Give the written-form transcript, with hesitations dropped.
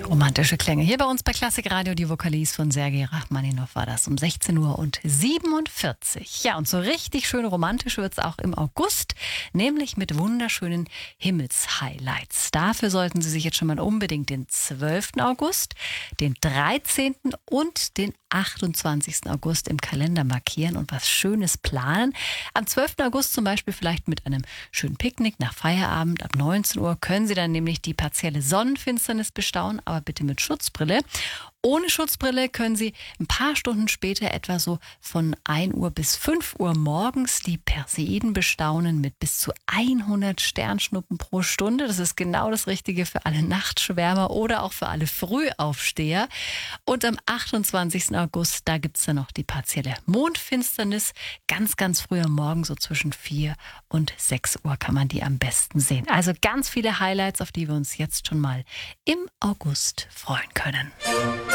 Romantische Klänge. Hier bei uns bei Klassik Radio, die Vokalis von Sergei Rachmaninow war das um 16:47 Uhr. Ja, und so richtig schön romantisch wird es auch im August, nämlich mit wunderschönen Himmelshighlights. Dafür sollten Sie sich jetzt schon mal unbedingt den 12. August, den 13. und den 28. August im Kalender markieren und was Schönes planen. Am 12. August zum Beispiel vielleicht mit einem schönen Picknick nach Feierabend. Ab 19 Uhr können Sie dann nämlich die partielle Sonnenfinsternis bestaunen, aber bitte mit Schutzbrille. Ohne Schutzbrille können Sie ein paar Stunden später, etwa so von 1 Uhr bis 5 Uhr morgens, die Perseiden bestaunen mit bis zu 100 Sternschnuppen pro Stunde. Das ist genau das Richtige für alle Nachtschwärmer oder auch für alle Frühaufsteher. Und am 28. August, da gibt es dann noch die partielle Mondfinsternis. Ganz, ganz früh am Morgen, so zwischen 4 und 6 Uhr kann man die am besten sehen. Also ganz viele Highlights, auf die wir uns jetzt schon mal im August freuen können.